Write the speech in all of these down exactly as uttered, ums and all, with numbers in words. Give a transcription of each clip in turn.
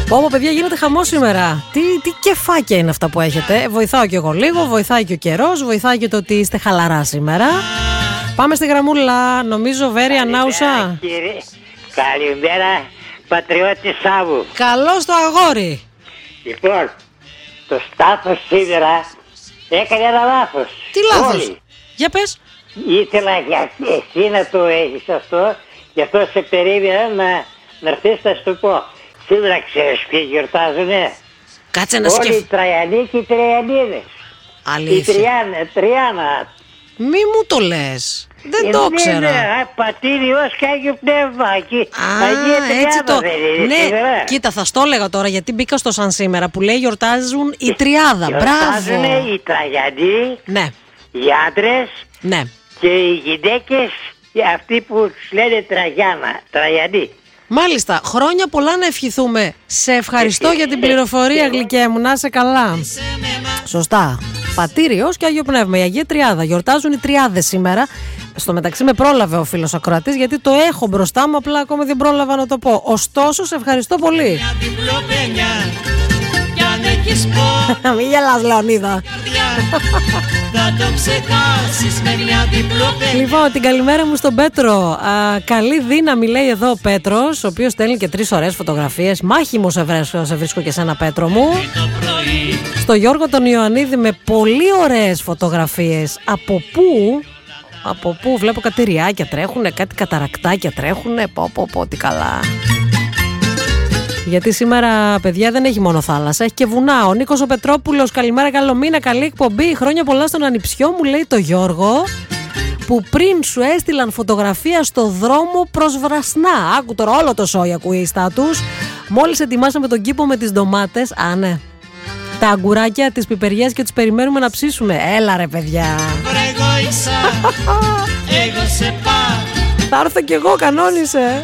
Ω, παιδιά, γίνεται χαμός σήμερα. Τι, τι κεφάκια είναι αυτά που έχετε. Βοηθάω κι εγώ λίγο, βοηθάει και ο καιρός, βοηθάει και το ότι είστε χαλαρά σήμερα. Πάμε στη γραμμούλα, νομίζω Βέρη Ανάουσα. Κύριε. Καλημέρα, πατριώτη Σάβου. Καλώς το αγόρι. Λοιπόν, το Στάθος σήμερα έκανε ένα λάθος. Τι λάθος? Όλοι. Για πες. Ήθελα για εσύ να το έχεις αυτό, γι' αυτό σε περίμενα να, να έρθεις να σου το πω. Σήμερα ξέρεις ποιοι γιορτάζουνε? Κάτσε να Όλοι σκεφτώ. οι Τραγιανοί και οι Τριανίδες. Η Αλήθεια. Τριάνα, Τριάνα. Μη μου το λες. Δεν το Ναι, ξέρα. ναι, Πατήριος και Άγιο Πνεύμα. Αγία Α, έτσι Τριάδα το. δεν είναι Ναι, σήμερα? κοίτα, θα στο έλεγα τώρα γιατί μπήκα στο σαν σήμερα που λέει γιορτάζουν η Τριάδα. Γιορτάζουνε Μπράβο. οι Τραγιανοί, Ναι, οι άντρες ναι. και οι γυναίκες, αυτοί που τους λένε Τραγιάνα, Τραγιανοί. Μάλιστα, χρόνια πολλά να ευχηθούμε. Σε ευχαριστώ για την πληροφορία, γλυκέ μου. Να είσαι καλά. Σωστά. Πατήριος και Άγιο Πνεύμα. Η Αγία Τριάδα. Γιορτάζουν οι Τριάδες σήμερα. Στο μεταξύ με πρόλαβε ο φίλος ακροατής γιατί το έχω μπροστά μου, απλά ακόμα δεν πρόλαβα να το πω. Ωστόσο, σε ευχαριστώ πολύ. Μην γελάς, Λεωνίδα. Λοιπόν, την καλημέρα μου στον Πέτρο. Α, καλή δύναμη, λέει εδώ ο Πέτρος, ο οποίος στέλνει και τρεις ωραίες φωτογραφίες. Μάχημο σε βρίσκω, σε βρίσκω και σε ένα Πέτρο μου. Στο Γιώργο τον Ιωαννίδη με πολύ ωραίες φωτογραφίες. Από πού? Από πού? Βλέπω κάτι ριάκια τρέχουνε, κάτι καταρακτάκια τρέχουνε. Πω πω πω, τι καλά. Γιατί σήμερα, παιδιά, δεν έχει μόνο θάλασσα, έχει και βουνά. Ο Νίκος ο Πετρόπουλος, καλημέρα, καλό μήνα, καλή εκπομπή. Χρόνια πολλά στον ανιψιό μου, λέει το Γιώργο, που πριν σου έστειλαν φωτογραφία στο δρόμο προς Βρασνά. Άκου τώρα, όλο το σόι ακούει η στάτους. Μόλις ετοιμάσαμε τον κήπο με τις ντομάτες. Α, ναι. Τα αγκουράκια, τις πιπεριές και τους περιμένουμε να ψήσουμε. Έλα ρε παιδιά. Θα έρθω κι εγώ, κανόνισε.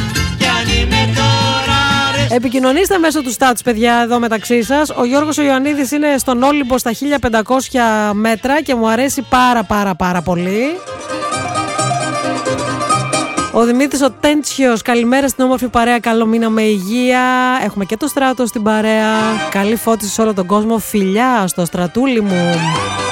Επικοινωνήστε μέσω του στάτους, παιδιά, εδώ μεταξύ σας. Ο Γιώργος ο Ιωαννίδης είναι στον Όλυμπο στα χίλια πεντακόσια μέτρα και μου αρέσει πάρα πάρα πάρα πολύ. Ο Δημήτρης ο Τέντσιος, καλημέρα στην όμορφη παρέα, καλό μήνα με υγεία. Έχουμε και το Στράτο στην παρέα. Καλή φώτιση σε όλο τον κόσμο, φιλιά στο Στρατούλη μου.